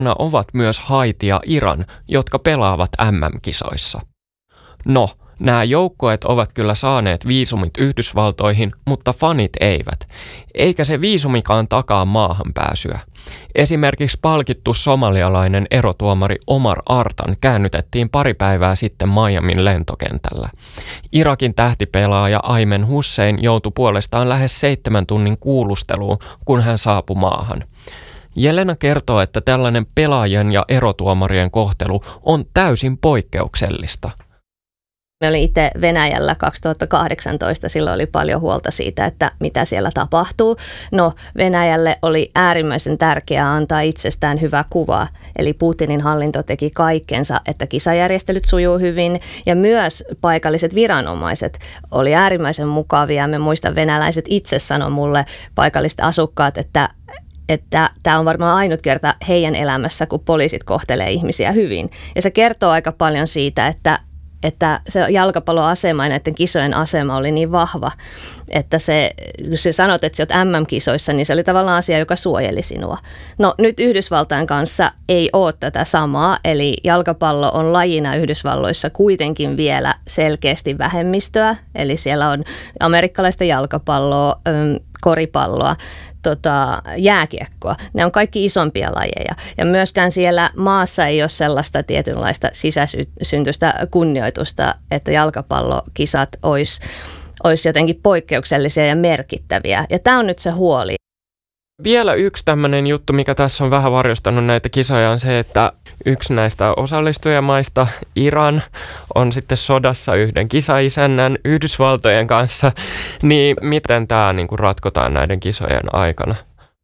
ovat myös Haiti ja Iran, jotka pelaavat MM-kisoissa. No, nämä joukkueet ovat kyllä saaneet viisumit Yhdysvaltoihin, mutta fanit eivät. Eikä se viisumikaan takaa maahanpääsyä. Esimerkiksi palkittu somalialainen erotuomari Omar Artan käännytettiin pari päivää sitten Miamin lentokentällä. Irakin tähtipelaaja Aymen Hussein joutui puolestaan lähes 7 tunnin kuulusteluun, kun hän saapui maahan. Jelena kertoo, että tällainen pelaajien ja erotuomarien kohtelu on täysin poikkeuksellista. Mä olin itse Venäjällä 2018, silloin oli paljon huolta siitä, että mitä siellä tapahtuu. No, Venäjälle oli äärimmäisen tärkeää antaa itsestään hyvä kuva, eli Putinin hallinto teki kaikkensa, että kisajärjestelyt sujuu hyvin ja myös paikalliset viranomaiset oli äärimmäisen mukavia. Mä muistan, venäläiset itse sanoi mulle, paikalliset asukkaat, että tämä on varmaan ainut kerta heidän elämässä, kun poliisit kohtelee ihmisiä hyvin. Ja se kertoo aika paljon siitä, että se jalkapalloasema ja näiden kisojen asema oli niin vahva, että jos sä sanot, että sä oot MM-kisoissa, niin se oli tavallaan asia, joka suojeli sinua. No nyt Yhdysvaltain kanssa ei ole tätä samaa, eli jalkapallo on lajina Yhdysvalloissa kuitenkin vielä selkeästi vähemmistöä, eli siellä on amerikkalaista jalkapalloa, koripalloa, jääkiekkoa. Ne on kaikki isompia lajeja. Ja myöskään siellä maassa ei ole sellaista tietynlaista sisäsyntyistä kunnioitusta, että jalkapallokisat olisi jotenkin poikkeuksellisia ja merkittäviä. Ja tämä on nyt se huoli. Vielä yksi tämmöinen juttu, mikä tässä on vähän varjostanut näitä kisoja, on se, että yksi näistä osallistujamaista, Iran, on sitten sodassa yhden kisaisännän Yhdysvaltojen kanssa. Niin miten tämä ratkotaan näiden kisojen aikana?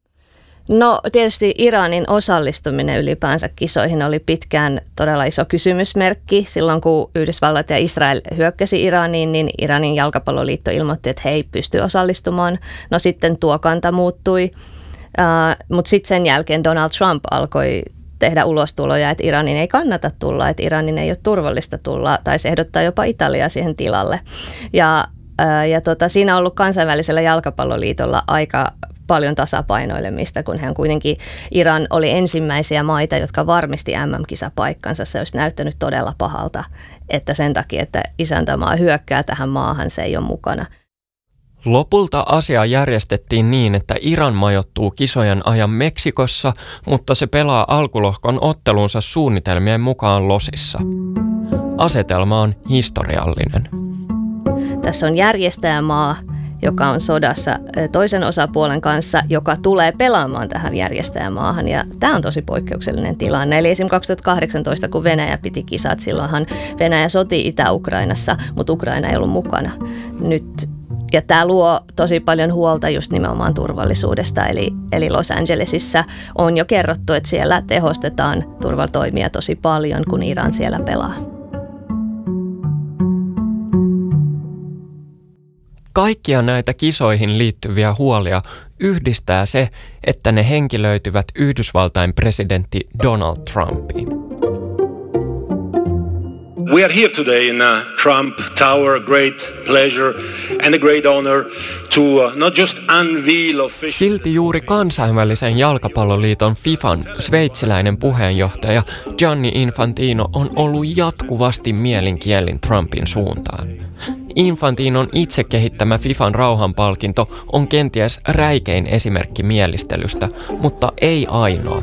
No tietysti Iranin osallistuminen ylipäänsä kisoihin oli pitkään todella iso kysymysmerkki. Silloin kun Yhdysvallat ja Israel hyökkäsi Iraniin, niin Iranin jalkapalloliitto ilmoitti, että he ei pysty osallistumaan. No sitten tuo kanta muuttui, mutta sitten sen jälkeen Donald Trump alkoi tehdä ulostuloja, että Iranin ei kannata tulla, että Iranin ei ole turvallista tulla, tai se ehdottaa jopa Italiaa siihen tilalle. Ja siinä on ollut kansainvälisellä jalkapalloliitolla aika paljon tasapainoilemista, kun hän kuitenkin, Iran oli ensimmäisiä maita, jotka varmisti MM-kisapaikkansa. Se olisi näyttänyt todella pahalta, että sen takia, että isäntämaa hyökkää tähän maahan, se ei ole mukana. Lopulta asia järjestettiin niin, että Iran majoittuu kisojen ajan Meksikossa, mutta se pelaa alkulohkon ottelunsa suunnitelmien mukaan Losissa. Asetelma on historiallinen. Tässä on järjestäjämaa, joka on sodassa toisen osapuolen kanssa, joka tulee pelaamaan tähän järjestäjämaahan. Ja tämä on tosi poikkeuksellinen tilanne. Eli esimerkiksi 2018, kun Venäjä piti kisat, silloinhan Venäjä soti Itä-Ukrainassa, mutta Ukraina ei ollut mukana. Ja tämä luo tosi paljon huolta just nimenomaan turvallisuudesta. Eli Los Angelesissa on jo kerrottu, että siellä tehostetaan turvatoimia tosi paljon, kun Iran siellä pelaa. Kaikkia näitä kisoihin liittyviä huolia yhdistää se, että ne henkilöityvät Yhdysvaltain presidentti Donald Trumpiin. We are here today in Trump Tower, great pleasure and a great honor to not just unveil official... Silti juuri kansainvälisen jalkapalloliiton FIFAn sveitsiläinen puheenjohtaja Gianni Infantino on ollut jatkuvasti mielinkielin Trumpin suuntaan. Infantinon itse kehittämä FIFAn rauhanpalkinto on kenties räikein esimerkki mielistelystä, mutta ei ainoa.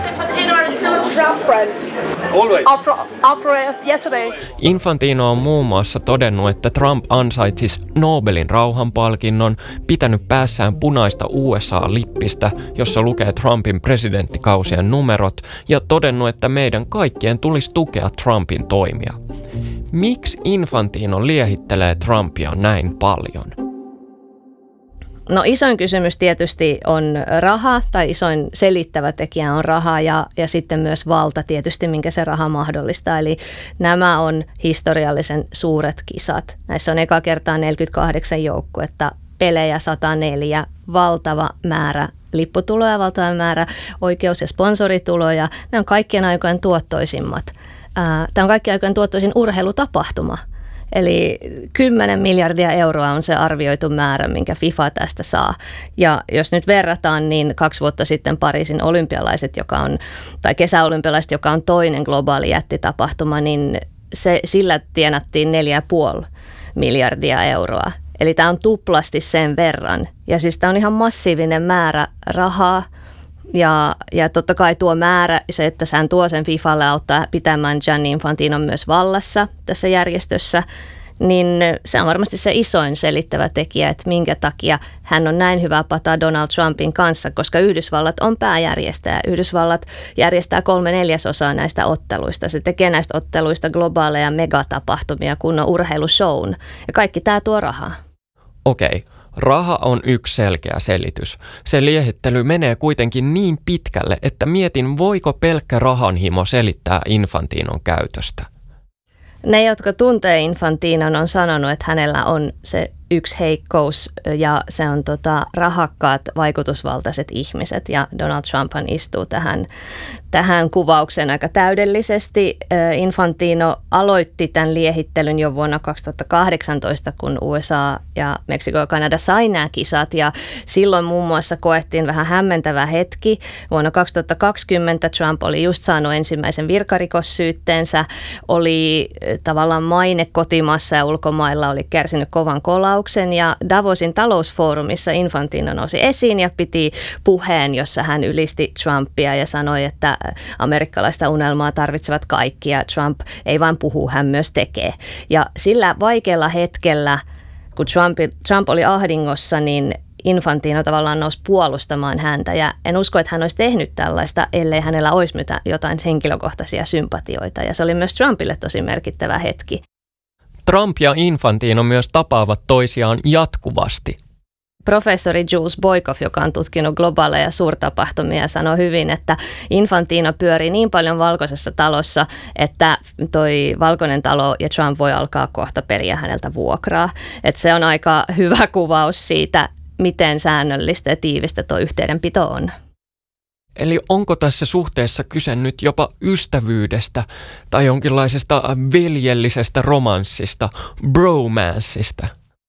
Infantino on muun muassa todennut, että Trump ansaitsisi Nobelin rauhanpalkinnon, pitänyt päässään punaista USA-lippistä, jossa lukee Trumpin presidenttikausien numerot, ja todennut, että meidän kaikkien tulisi tukea Trumpin toimia. Miksi Infantino liehittelee Trumpia näin paljon? No isoin kysymys tietysti on raha, tai isoin selittävä tekijä on raha ja sitten myös valta tietysti, minkä se raha mahdollistaa. Eli nämä on historiallisen suuret kisat. Näissä on eka kertaa 48 joukkuetta, pelejä 104, valtava määrä lipputuloja, valtava määrä oikeus- ja sponsorituloja. Nämä on kaikkien aikojen tuottoisimmat. Tämä on kaikkien aikojen tuottoisin urheilutapahtuma. Eli 10 miljardia euroa on se arvioitu määrä, minkä FIFA tästä saa. Ja jos nyt verrataan, niin 2 vuotta sitten Pariisin olympialaiset, tai kesäolympialaiset, joka on toinen globaali jättitapahtuma, niin sillä tienattiin 4,5 miljardia euroa. Eli tämä on tuplasti sen verran. Ja siis tämä on ihan massiivinen määrä rahaa. Ja totta kai tuo määrä, se, että hän tuo sen FIFAlle auttaa pitämään Gianni Infantinon myös vallassa tässä järjestössä, niin se on varmasti se isoin selittävä tekijä, että minkä takia hän on näin hyvä pataa Donald Trumpin kanssa, koska Yhdysvallat on pääjärjestäjä. Yhdysvallat järjestää 3/4 näistä otteluista. Se tekee näistä otteluista globaaleja megatapahtumia, kun on urheilushown. Ja kaikki tämä tuo rahaa. Okei. Raha on yksi selkeä selitys. Se liehittely menee kuitenkin niin pitkälle, että mietin, voiko pelkkä rahanhimo selittää Infantinon käytöstä. Ne, jotka tuntee Infantinon, on sanonut, että hänellä on se yksi heikkous ja se on rahakkaat, vaikutusvaltaiset ihmiset ja Donald Trumphan istuu tähän kuvaukseen aika täydellisesti. Infantino aloitti tämän liehittelyn jo vuonna 2018, kun USA ja Meksiko ja Kanada sai nämä kisat ja silloin muun muassa koettiin vähän hämmentävä hetki. Vuonna 2020 Trump oli just saanut ensimmäisen virkarikossyytteensä, oli tavallaan maine kotimaassa ja ulkomailla oli kärsinyt kovan kolauksen ja Davosin talousfoorumissa Infantino nousi esiin ja piti puheen, jossa hän ylisti Trumpia ja sanoi, että amerikkalaista unelmaa tarvitsevat kaikki ja Trump ei vain puhu, hän myös tekee. Ja sillä vaikealla hetkellä, kun Trump oli ahdingossa, niin Infantino tavallaan nousi puolustamaan häntä ja en usko, että hän olisi tehnyt tällaista, ellei hänellä olisi jotain henkilökohtaisia sympatioita ja se oli myös Trumpille tosi merkittävä hetki. Trump ja Infantino myös tapaavat toisiaan jatkuvasti. Professori Jules Boykoff, joka on tutkinut globaaleja suurtapahtumia, sanoi hyvin, että Infantino pyörii niin paljon valkoisessa talossa, että toi valkoinen talo ja Trump voi alkaa kohta periä häneltä vuokraa. Että se on aika hyvä kuvaus siitä, miten säännöllistä ja tiivistä tuo yhteydenpito on. Eli onko tässä suhteessa kyse nyt jopa ystävyydestä tai jonkinlaisesta veljellisestä romanssista, bromanssista?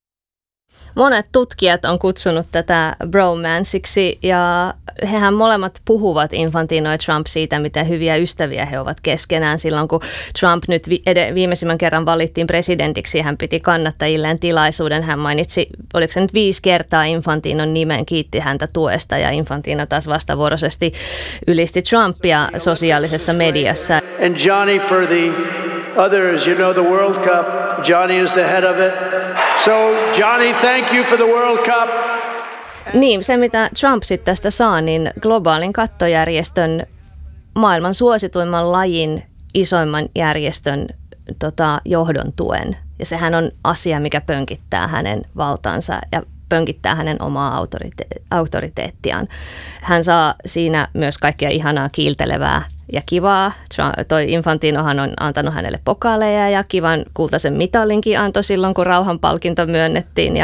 Monet tutkijat on kutsunut tätä bromansiksi ja hehän molemmat puhuvat Infantino ja Trump siitä, miten hyviä ystäviä he ovat keskenään. Silloin kun Trump nyt viimeisimmän kerran valittiin presidentiksi, hän piti kannattajilleen tilaisuuden. Hän mainitsi, oliko se nyt 5 kertaa Infantinon nimen, kiitti häntä tuesta ja Infantino taas vastavuoroisesti ylisti Trumpia sosiaalisessa mediassa. And Johnny for the others, you know the World Cup, Johnny is the head of it. So Johnny, thank you for the World Cup. Niin, se mitä Trump sitten tästä saa, niin globaalin kattojärjestön, maailman suosituimman lajin, isoimman järjestön johdon tuen. Ja sehän on asia, mikä pönkittää hänen valtansa ja pönkittää hänen omaa autoriteettiaan. Hän saa siinä myös kaikkea ihanaa, kiiltelevää ja kivaa. Toi Infantinohan on antanut hänelle pokaaleja ja kivan kultaisen mitalinkin antoi silloin, kun rauhanpalkinto myönnettiin.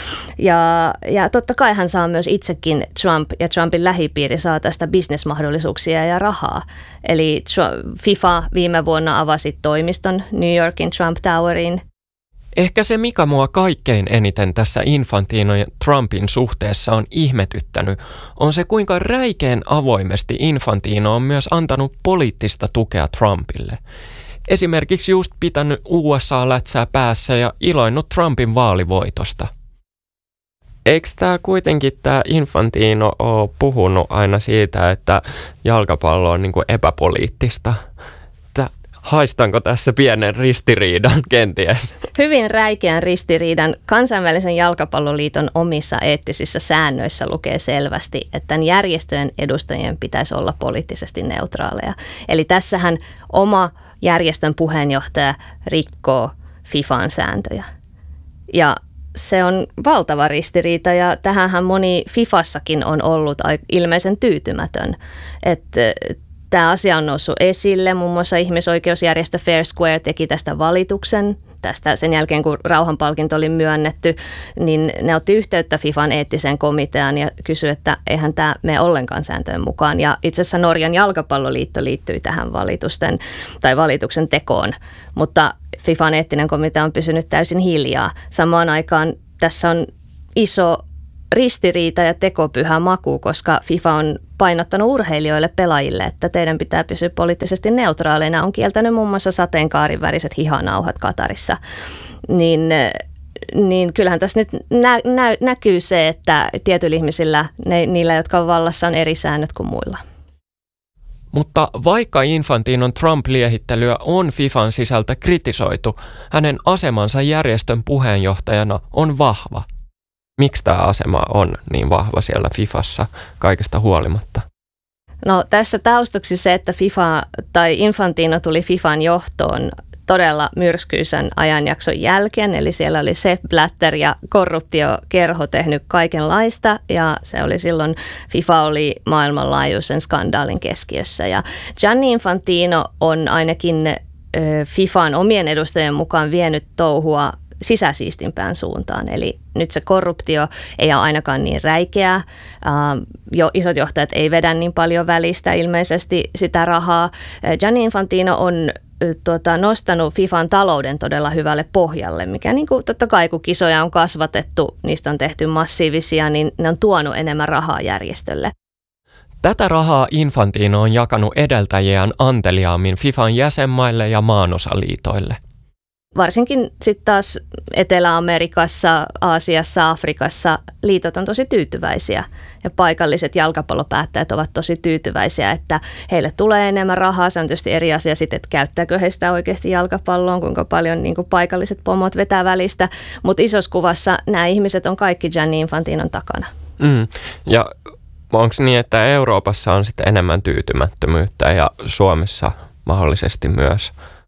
Ja totta kai hän saa myös itsekin Trump ja Trumpin lähipiiri saa tästä bisnesmahdollisuuksia ja rahaa. Eli FIFA viime vuonna avasi toimiston New Yorkin Trump Toweriin. Ehkä se, mikä mua kaikkein eniten tässä Infantino ja Trumpin suhteessa on ihmetyttänyt, on se, kuinka räikeän avoimesti Infantino on myös antanut poliittista tukea Trumpille. Esimerkiksi just pitänyt USA-lätsää päässä ja iloinnut Trumpin vaalivoitosta. Eikö tämä Infantino ole puhunut aina siitä, että jalkapallo on niinku epäpoliittista? Haistanko tässä pienen ristiriidan kenties? Hyvin räikeän ristiriidan. Kansainvälisen jalkapalloliiton omissa eettisissä säännöissä lukee selvästi, että tämän järjestöjen edustajien pitäisi olla poliittisesti neutraaleja. Eli tässähän oma järjestön puheenjohtaja rikkoo FIFAn sääntöjä. Ja se on valtava ristiriita ja tähänhän moni FIFassakin on ollut ilmeisen tyytymätön, että tämä asia on noussut esille. Muun muassa ihmisoikeusjärjestö Fair Square teki tästä valituksen tästä. Sen jälkeen, kun rauhanpalkinto oli myönnetty, niin ne otti yhteyttä FIFAn eettiseen komiteaan ja kysyi, että eihän tämä mene ollenkaan sääntöjen mukaan. Ja itse asiassa Norjan jalkapalloliitto liittyi tähän valituksen tekoon, mutta FIFAn eettinen komitea on pysynyt täysin hiljaa. Samaan aikaan tässä on iso ristiriita ja tekopyhä maku, koska FIFA on painottanut urheilijoille, pelaajille, että teidän pitää pysyä poliittisesti neutraaleina. On kieltänyt muun muassa sateenkaarin väriset hihanauhat Katarissa. Niin kyllähän tässä nyt näkyy se, että tietyillä ihmisillä, niillä jotka on vallassa, on eri säännöt kuin muilla. Mutta vaikka Infantinon Trump-liehittelyä on FIFAn sisältä kritisoitu, hänen asemansa järjestön puheenjohtajana on vahva. Miksi tämä asema on niin vahva siellä FIFassa kaikesta huolimatta? No tässä taustaksi se, että FIFA tai Infantino tuli FIFAn johtoon todella myrskyisän ajanjakson jälkeen, eli siellä oli Sepp Blatter ja korruptiokerho tehnyt kaikenlaista, ja se oli silloin, FIFA oli maailmanlaajuisen skandaalin keskiössä, ja Gianni Infantino on ainakin FIFAn omien edustajien mukaan vienyt touhua sisäsiistimpään suuntaan. Eli nyt se korruptio ei ole ainakaan niin räikeää. Jo isot johtajat ei vedä niin paljon välistä ilmeisesti sitä rahaa. Gianni Infantino on nostanut FIFAn talouden todella hyvälle pohjalle, mikä niin kuin, totta kai kun kisoja on kasvatettu, niistä on tehty massiivisia, niin ne on tuonut enemmän rahaa järjestölle. Tätä rahaa Infantino on jakanut edeltäjiään anteliaammin FIFAn jäsenmaille ja maanosaliitoille. Varsinkin sitten taas Etelä-Amerikassa, Aasiassa, Afrikassa liitot on tosi tyytyväisiä ja paikalliset jalkapallopäättäjät ovat tosi tyytyväisiä, että heille tulee enemmän rahaa. Se on tietysti eri asia sitten, että käyttääkö he sitä oikeasti jalkapalloon, kuinka paljon niin kuin paikalliset pomot vetää välistä. Mutta isossa kuvassa nämä ihmiset on kaikki Gianni Infantinon takana. Ja onko niin, että Euroopassa on sitten enemmän tyytymättömyyttä ja Suomessa mahdollisesti myös?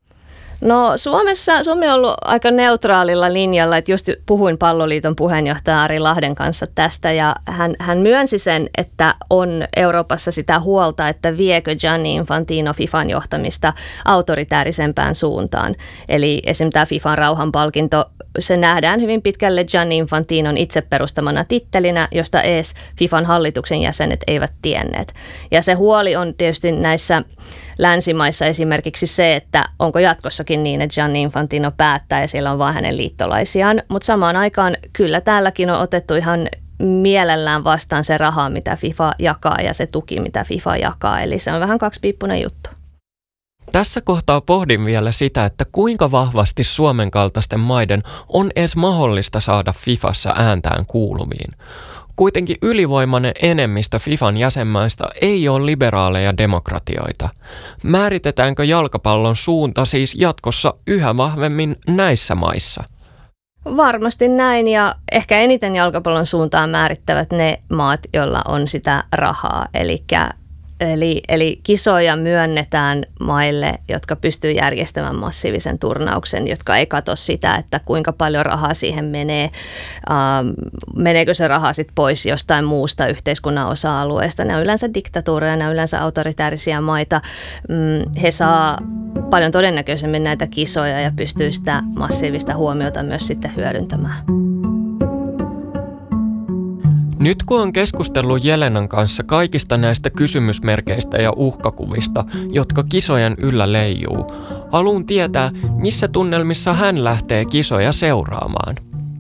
No Suomi on ollut aika neutraalilla linjalla, että just puhuin Palloliiton puheenjohtaja Ari Lahden kanssa tästä ja hän myönsi sen, että on Euroopassa sitä huolta, että viekö Gianni Infantino FIFAn johtamista autoritäärisempään suuntaan. Eli esimerkiksi tämä FIFAn rauhanpalkinto, se nähdään hyvin pitkälle Gianni Infantinon itse perustamana tittelinä, josta edes FIFAn hallituksen jäsenet eivät tienneet. Ja se huoli on tietysti näissä länsimaissa esimerkiksi se, että onko jatkossakin niin, että Gianni Infantino päättää ja siellä on vaan hänen liittolaisiaan. Mutta samaan aikaan kyllä täälläkin on otettu ihan mielellään vastaan se raha, mitä FIFA jakaa ja se tuki, mitä FIFA jakaa. Eli se on vähän kaksipiippunen juttu. Tässä kohtaa pohdin vielä sitä, että kuinka vahvasti Suomen kaltaisten maiden on edes mahdollista saada FIFassa ääntään kuuluviin. Kuitenkin ylivoimainen enemmistö FIFAn jäsenmaista ei ole liberaaleja demokratioita. Määritetäänkö jalkapallon suunta siis jatkossa yhä vahvemmin näissä maissa? Varmasti näin, ja ehkä eniten jalkapallon suuntaan määrittävät ne maat, joilla on sitä rahaa. Eli kisoja myönnetään maille, jotka pystyy järjestämään massiivisen turnauksen, jotka ei katso sitä, että kuinka paljon rahaa siihen menee. Meneekö se raha sitten pois jostain muusta yhteiskunnan osa-alueesta. Ne on yleensä diktatuureja, ne on yleensä autoritäärisiä maita. He saa paljon todennäköisemmin näitä kisoja ja pystyy sitä massiivista huomiota myös sitten hyödyntämään. Nyt kun on keskustellut Jelenan kanssa kaikista näistä kysymysmerkeistä ja uhkakuvista, jotka kisojen yllä leijuu, haluan tietää, missä tunnelmissa hän lähtee kisoja seuraamaan.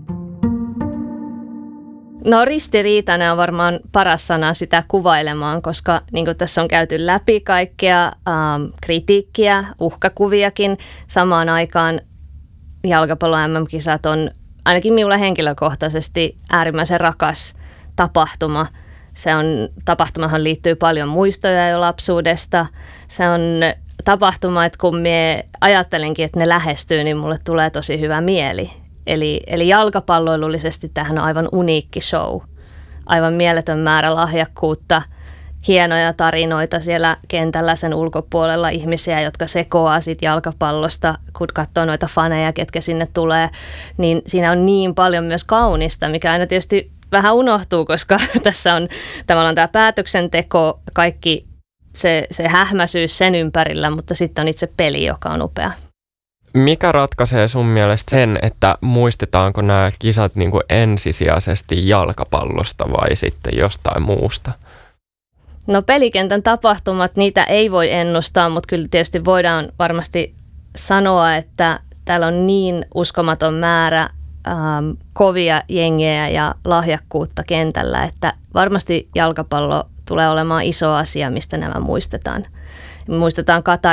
No ristiriitainen on varmaan paras sana sitä kuvailemaan, koska niin kuin tässä on käyty läpi kaikkea kritiikkiä, uhkakuviakin, samaan aikaan jalkapallon MM-kisat on ainakin minulle henkilökohtaisesti äärimmäisen rakas tapahtuma. Tapahtumahan liittyy paljon muistoja jo lapsuudesta. Se on tapahtuma, että kun minä ajattelenkin, että ne lähestyy, niin mulle tulee tosi hyvä mieli. Eli jalkapalloilullisesti tämähän on aivan uniikki show. Aivan mieletön määrä lahjakkuutta, hienoja tarinoita siellä kentällä sen ulkopuolella, ihmisiä, jotka sekoaa siitä jalkapallosta, kun katsoo noita faneja, ketkä sinne tulee. Niin siinä on niin paljon myös kaunista, mikä aina tietysti vähän unohtuu, koska tässä on tavallaan tämä päätöksenteko, kaikki se hähmäisyys sen ympärillä, mutta sitten on itse peli, joka on upea. Mikä ratkaisee sun mielestä sen, että muistetaanko nämä kisat niin kuin ensisijaisesti jalkapallosta vai sitten jostain muusta? No pelikentän tapahtumat, niitä ei voi ennustaa, mutta kyllä tietysti voidaan varmasti sanoa, että täällä on niin uskomaton määrä kovia jengejä ja lahjakkuutta kentällä, että varmasti jalkapallo tulee olemaan iso asia, mistä nämä muistetaan. Muistetaan Qatar